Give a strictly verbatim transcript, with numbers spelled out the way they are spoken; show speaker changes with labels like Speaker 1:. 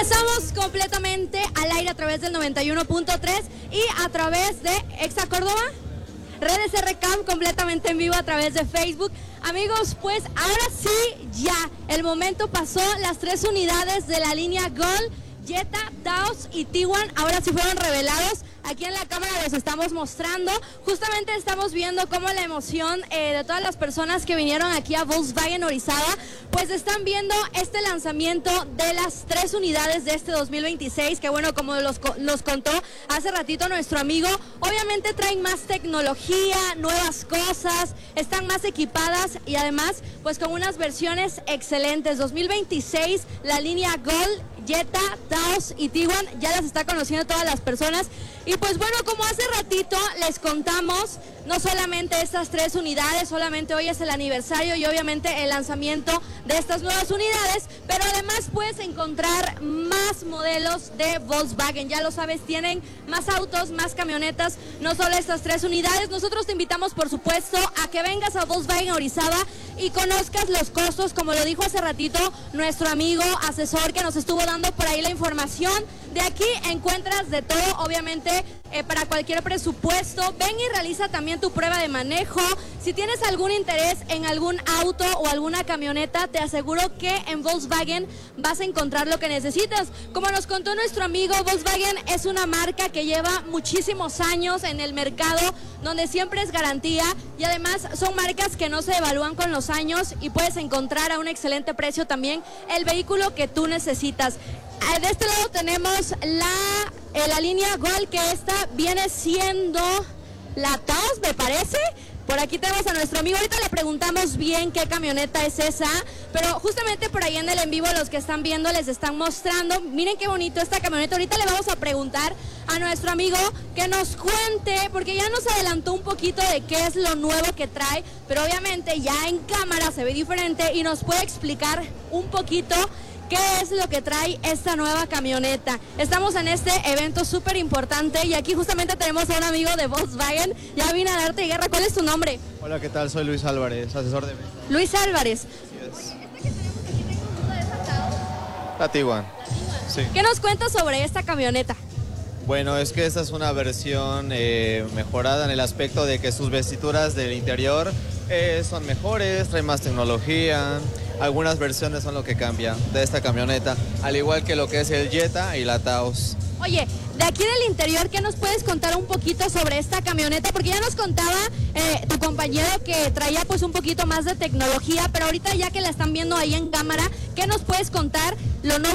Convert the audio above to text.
Speaker 1: Estamos completamente al aire a través del noventa y uno punto tres y a través de Exa Córdoba, Redes R C A M, completamente en vivo a través de Facebook. Amigos, pues ahora sí, ya, el momento pasó. Las tres unidades de la línea Gold, Jetta, Taos y Tiguan, ahora sí fueron revelados. Aquí en la cámara los estamos mostrando. Justamente estamos viendo cómo la emoción eh, de todas las personas que vinieron aquí a Volkswagen Orizaba, pues están viendo este lanzamiento de las tres unidades de este dos mil veintiséis, que bueno, como los, los contó hace ratito nuestro amigo, obviamente traen más tecnología, nuevas cosas, están más equipadas y además pues con unas versiones excelentes. dos mil veintiséis, la línea Gold, Jetta, Taos y Tiguan ya las está conociendo todas las personas. Y pues bueno, como hace ratito les contamos, no solamente estas tres unidades, solamente hoy es el aniversario y obviamente el lanzamiento de estas nuevas unidades, pero además puedes encontrar más modelos de Volkswagen. Ya lo sabes, tienen más autos, más camionetas, no solo estas tres unidades. Nosotros te invitamos, por supuesto, a que vengas a Volkswagen Orizaba y conozcas los costos, como lo dijo hace ratito nuestro amigo asesor que nos estuvo dando por ahí la información. De aquí encuentras de todo, obviamente, eh, para cualquier presupuesto. Ven y realiza también tu prueba de manejo. Si tienes algún interés en algún auto o alguna camioneta, te aseguro que en Volkswagen vas a encontrar lo que necesitas. Como nos contó nuestro amigo, Volkswagen es una marca que lleva muchísimos años en el mercado, donde siempre es garantía y además son marcas que no se devalúan con los años y puedes encontrar a un excelente precio también el vehículo que tú necesitas. De este lado tenemos la, eh, la línea Gold, que esta viene siendo la Taos, me parece. Por aquí tenemos a nuestro amigo, ahorita le preguntamos bien qué camioneta es esa, pero justamente por ahí en el en vivo los que están viendo les están mostrando. Miren qué bonito esta camioneta. Ahorita le vamos a preguntar a nuestro amigo que nos cuente, porque ya nos adelantó un poquito de qué es lo nuevo que trae, pero obviamente ya en cámara se ve diferente y nos puede explicar un poquito ¿qué es lo que trae esta nueva camioneta? Estamos en este evento súper importante y aquí justamente tenemos a un amigo de Volkswagen. Ya vine a darte guerra. ¿Cuál es tu nombre?
Speaker 2: Hola, ¿qué tal? Soy Luis Álvarez, asesor de venta.
Speaker 1: Luis Álvarez.
Speaker 2: Yes. La Tiguan. Sí.
Speaker 1: ¿Qué nos cuentas sobre esta camioneta?
Speaker 2: Bueno, es que esta es una versión eh, mejorada en el aspecto de que sus vestiduras del interior eh, son mejores, trae más tecnología. Algunas versiones son lo que cambia de esta camioneta, al igual que lo que es el Jetta y la Taos.
Speaker 1: Oye, de aquí del interior, ¿qué nos puedes contar un poquito sobre esta camioneta? Porque ya nos contaba eh, tu compañero que traía pues un poquito más de tecnología, pero ahorita ya que la están viendo ahí en cámara, ¿qué nos puedes contar lo nuevo